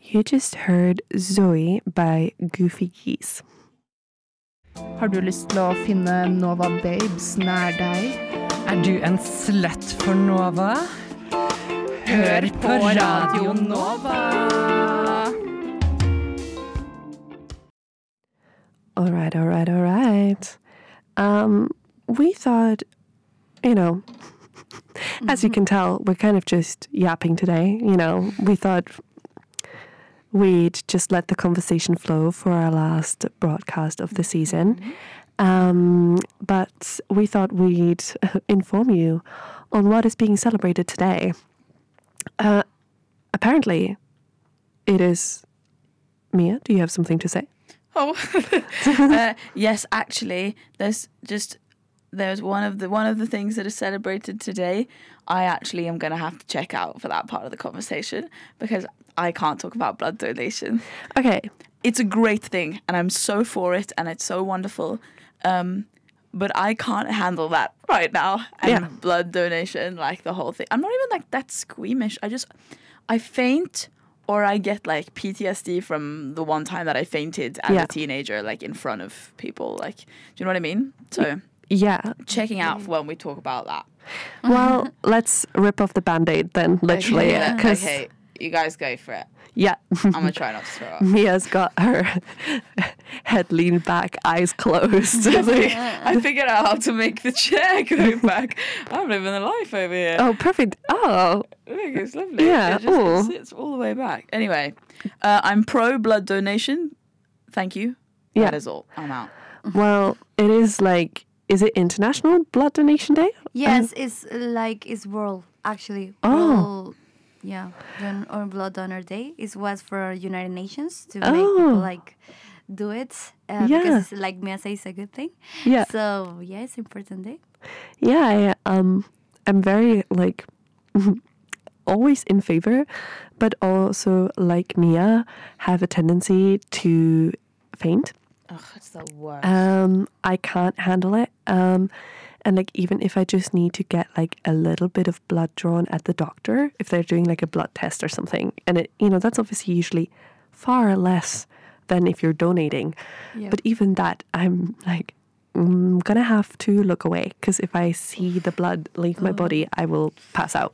You just heard Zoe by Goofy Geese. Har du lyst til å finne Nova Babes nær deg? Er du en slut for Nova? Hør på Radio Nova! All right. We thought, as you can tell, we're kind of just yapping today. We thought we'd just let the conversation flow for our last broadcast of the season. But we thought we'd inform you on what is being celebrated today. Apparently, it is... Mia, do you have something to say? Oh, yes, actually, there's one of the things that is celebrated today. I actually am going to have to check out for that part of the conversation because I can't talk about blood donation. Okay. It's a great thing and I'm so for it and it's so wonderful. But I can't handle that right now. And blood donation, like the whole thing. I'm not even like that squeamish. I faint or I get like PTSD from the one time that I fainted as a teenager, like in front of people. Like, do you know what I mean? So checking out for when we talk about that. Well, let's rip off the Band-Aid then, literally. Okay, you guys go for it. Yeah. I'm going to try not to throw up. Mia's got her head leaned back, eyes closed. I figured out how to make the chair go back. I'm living the life over here. Oh, perfect. Oh. Look, it's lovely. Yeah. It sits all the way back. Anyway, I'm pro blood donation. Thank you. Yeah. That is all. I'm out. Well, it is like, is it International Blood Donation Day? Yes, it's world, actually. Oh. World, or Blood Donor Day. It was for United Nations to make people like do it because it's, like Mia says, a good thing. Yeah. So it's important day. Yeah, I'm very like always in favor, but also like Mia have a tendency to faint. Ugh, it's the worst. I can't handle it. And like even if I just need to get like a little bit of blood drawn at the doctor, if they're doing like a blood test or something, and it that's obviously usually far less than if you're donating. Yeah. But even that, I'm like, I'm gonna have to look away because if I see the blood leave my body, I will pass out.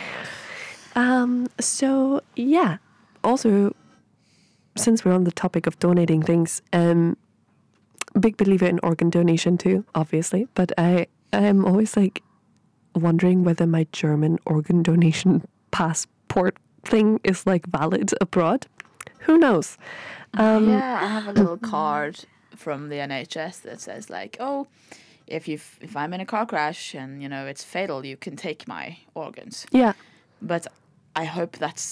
So yeah. Also, since we're on the topic of donating things, big believer in organ donation too, obviously. But I'm always like wondering whether my German organ donation passport thing is like valid abroad. Who knows? I have a little card from the NHS that says like, oh, if I'm in a car crash and it's fatal, you can take my organs. Yeah. But I hope that's